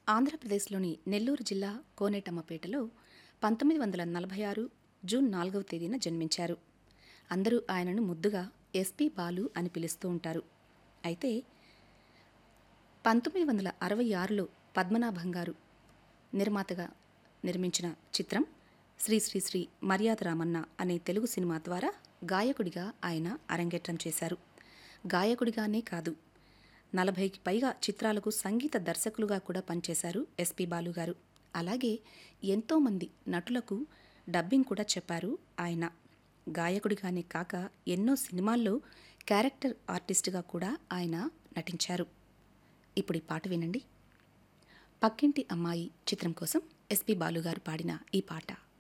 ఆంధ్రప్రదేశ్లోని నెల్లూరు జిల్లా కోనేటమ్మపేటలో 1946 జూన్ 4వ తేదీన జన్మించారు. అందరూ ఆయనను ముద్దుగా ఎస్పి బాలు అని పిలుస్తూ ఉంటారు. అయితే 1966లో పద్మనాభం గారు నిర్మాతగా నిర్మించిన చిత్రం శ్రీ శ్రీ శ్రీ మర్యాద రామన్న అనే తెలుగు సినిమా ద్వారా గాయకుడిగా ఆయన అరంగేట్రం చేశారు. గాయకుడిగానే కాదు, 40కి పైగా చిత్రాలకు సంగీత దర్శకులుగా కూడా పనిచేశారు ఎస్పి బాలు గారు. అలాగే ఎంతోమంది నటులకు డబ్బింగ్ కూడా చెప్పారు ఆయన. గాయకుడిగానే కాక ఎన్నో సినిమాల్లో క్యారెక్టర్ ఆర్టిస్టుగా కూడా ఆయన నటించారు. ఇప్పుడు ఈ పాట వినండి. పక్కింటి అమ్మాయి చిత్రం కోసం ఎస్పి బాలు గారు పాడిన ఈ పాట.